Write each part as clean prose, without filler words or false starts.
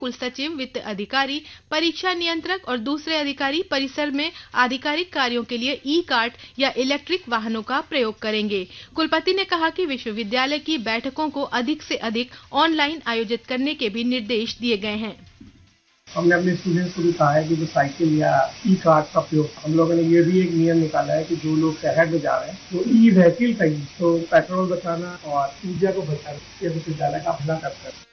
कुल सचिव, वित्त अधिकारी, परीक्षा नियंत्रक और दूसरे अधिकारी परिसर में आधिकारिक कार्यों के लिए ई कार्ट या इलेक्ट्रिक वाहनों का प्रयोग करेंगे। कुलपति ने कहा कि विश्वविद्यालय की बैठकों को अधिक से अधिक ऑनलाइन आयोजित करने के भी निर्देश दिए गए हैं। हमने अपने स्टूडेंट्स को भी कहा है कि जो साइकिल या ई कार्ड का प्रयोग, हम लोगों ने ये भी एक नियम निकाला है कि जो लोग शहर में जा रहे हैं तो ई व्हीकल का यूज, तो पेट्रोल बचाना और ऊर्जा को बचाना ये विश्वविद्यालय का अपना कर्तव्य है।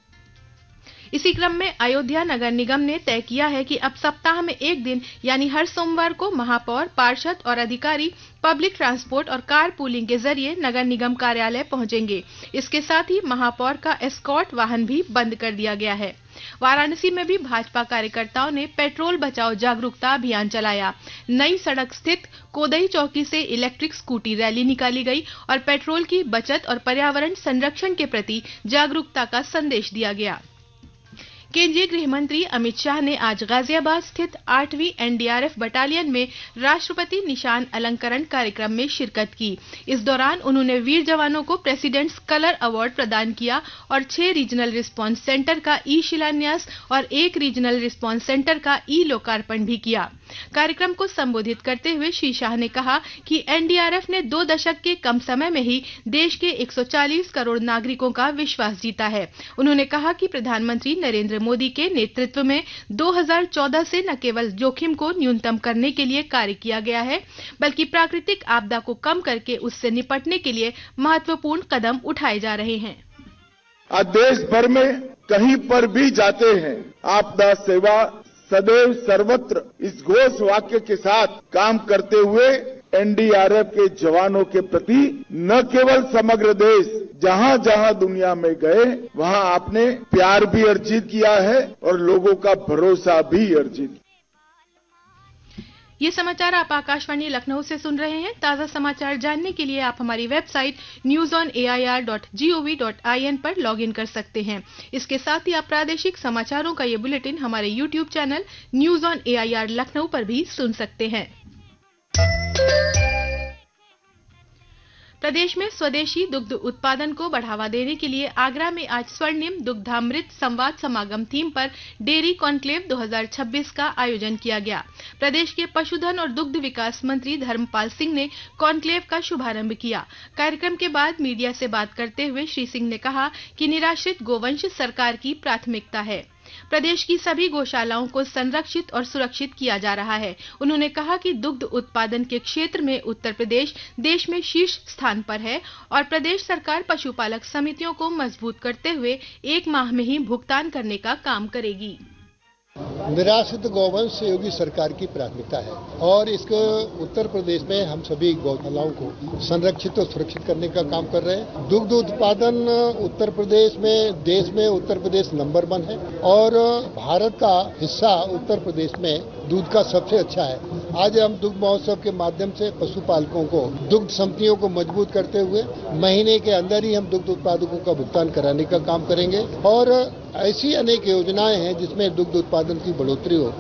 इसी क्रम में अयोध्या नगर निगम ने तय किया है कि अब सप्ताह में एक दिन यानी हर सोमवार को महापौर, पार्षद और अधिकारी पब्लिक ट्रांसपोर्ट और कार पूलिंग के जरिए नगर निगम कार्यालय पहुंचेंगे। इसके साथ ही महापौर का एस्कॉर्ट वाहन भी बंद कर दिया गया है। वाराणसी में भी भाजपा कार्यकर्ताओं ने पेट्रोल बचाओ जागरूकता अभियान चलाया। नई सड़क स्थित कोदई चौकी से इलेक्ट्रिक स्कूटी रैली निकाली गई और पेट्रोल की बचत और पर्यावरण संरक्षण के प्रति जागरूकता का संदेश दिया गया। केंद्रीय गृह मंत्री अमित शाह ने आज गाजियाबाद स्थित 8वीं एनडीआरएफ बटालियन में राष्ट्रपति निशान अलंकरण कार्यक्रम में शिरकत की। इस दौरान उन्होंने वीर जवानों को प्रेसिडेंट्स कलर अवार्ड प्रदान किया और 6 रीजनल रिस्पांस सेंटर का ई शिलान्यास और 1 रीजनल रिस्पांस सेंटर का ई लोकार्पण भी किया। कार्यक्रम को संबोधित करते हुए श्री शाह ने कहा कि एनडीआरएफ ने 2 दशक के कम समय में ही देश के 140 करोड़ नागरिकों का विश्वास जीता है। उन्होंने कहा कि प्रधानमंत्री नरेंद्र मोदी के नेतृत्व में 2014 से न केवल जोखिम को न्यूनतम करने के लिए कार्य किया गया है, बल्कि प्राकृतिक आपदा को कम करके उससे निपटने के लिए महत्वपूर्ण कदम उठाए जा रहे हैं। आज देश भर में कहीं पर भी जाते हैं, आपदा सेवा सदैव सर्वत्र इस घोष वाक्य के साथ काम करते हुए एनडीआरएफ के जवानों के प्रति न केवल समग्र देश जहां जहां दुनिया में गए वहां आपने प्यार भी अर्जित किया है और लोगों का भरोसा भी अर्जित किया। ये समाचार आप आकाशवाणी लखनऊ से सुन रहे हैं। ताजा समाचार जानने के लिए आप हमारी वेबसाइट newsonair.gov.in पर लॉगिन कर सकते हैं। इसके साथ ही आप प्रादेशिक समाचारों का ये बुलेटिन हमारे YouTube channel news on AIR Lucknow पर भी सुन सकते हैं। प्रदेश में स्वदेशी दुग्ध उत्पादन को बढ़ावा देने के लिए आगरा में आज स्वर्णिम दुग्धामृत संवाद समागम थीम पर डेयरी कॉन्क्लेव 2026 का आयोजन किया गया। प्रदेश के पशुधन और दुग्ध विकास मंत्री धर्मपाल सिंह ने कॉन्क्लेव का शुभारंभ किया। कार्यक्रम के बाद मीडिया से बात करते हुए श्री सिंह ने कहा कि निराश्रित गोवंश सरकार की प्राथमिकता है। प्रदेश की सभी गौशालाओं को संरक्षित और सुरक्षित किया जा रहा है। उन्होंने कहा कि दुग्ध उत्पादन के क्षेत्र में उत्तर प्रदेश देश में शीर्ष स्थान पर है और प्रदेश सरकार पशुपालक समितियों को मजबूत करते हुए 1 माह में ही भुगतान करने का काम करेगी। निराश्रित गौवंश योगी सरकार की प्राथमिकता है और इसको उत्तर प्रदेश में हम सभी गौशालाओं को संरक्षित और सुरक्षित करने का काम कर रहे हैं। दुग्ध उत्पादन उत्तर प्रदेश में देश में उत्तर प्रदेश नंबर 1 है और भारत का हिस्सा उत्तर प्रदेश में दूध का सबसे अच्छा है। आज हम दुग्ध महोत्सव के माध्यम से पशुपालकों को दुग्ध समितियों को मजबूत करते हुए महीने के अंदर ही हम दुग्ध उत्पादकों का भुगतान कराने का काम करेंगे और ऐसी अनेक योजनाएं हैं जिसमें दुग्ध उत्पादन की बढ़ोतरी हो।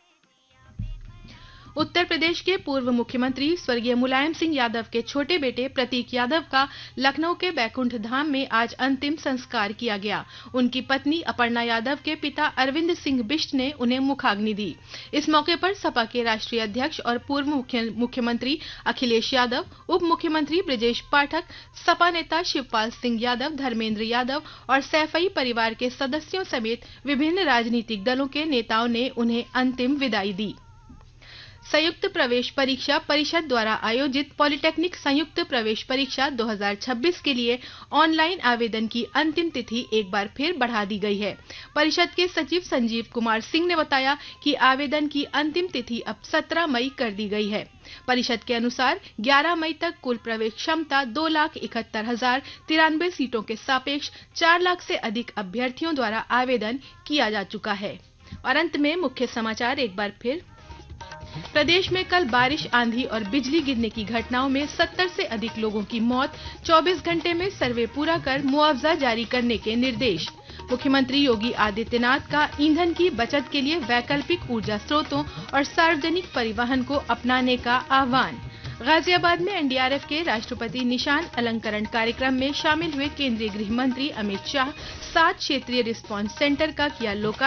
उत्तर प्रदेश के पूर्व मुख्यमंत्री स्वर्गीय मुलायम सिंह यादव के छोटे बेटे प्रतीक यादव का लखनऊ के बैकुंठ धाम में आज अंतिम संस्कार किया गया। उनकी पत्नी अपर्णा यादव के पिता अरविंद सिंह बिष्ट ने उन्हें मुखाग्नि दी। इस मौके पर सपा के राष्ट्रीय अध्यक्ष और पूर्व मुख्यमंत्री अखिलेश यादव, उप मुख्यमंत्री ब्रजेश पाठक, सपा नेता शिवपाल सिंह यादव, धर्मेंद्र यादव और सैफई परिवार के सदस्यों समेत विभिन्न राजनीतिक दलों के नेताओं ने उन्हें अंतिम विदाई दी। संयुक्त प्रवेश परीक्षा परिषद द्वारा आयोजित पॉलिटेक्निक संयुक्त प्रवेश परीक्षा 2026 के लिए ऑनलाइन आवेदन की अंतिम तिथि एक बार फिर बढ़ा दी गई है। परिषद के सचिव संजीव कुमार सिंह ने बताया कि आवेदन की अंतिम तिथि अब 17 मई कर दी गई है। परिषद के अनुसार 11 मई तक कुल प्रवेश क्षमता 2,71,093 सीटों के सापेक्ष 4 लाख से अधिक अभ्यर्थियों द्वारा आवेदन किया जा चुका है। और अंत में मुख्य समाचार एक बार फिर। प्रदेश में कल बारिश, आंधी और बिजली गिरने की घटनाओं में 70 से अधिक लोगों की मौत। 24 घंटे में सर्वे पूरा कर मुआवजा जारी करने के निर्देश। मुख्यमंत्री योगी आदित्यनाथ का ईंधन की बचत के लिए वैकल्पिक ऊर्जा स्रोतों और सार्वजनिक परिवहन को अपनाने का आह्वान। गाजियाबाद में एनडीआरएफ के राष्ट्रपति निशान अलंकरण कार्यक्रम में शामिल हुए केंद्रीय गृह मंत्री अमित शाह 7 क्षेत्रीय रिस्पांस सेंटर का किया लोकार्पण।